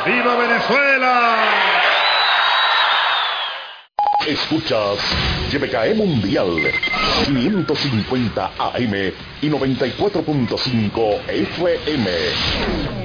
¡Viva Venezuela! Escuchas YBKE Mundial 550 AM y 94.5 FM.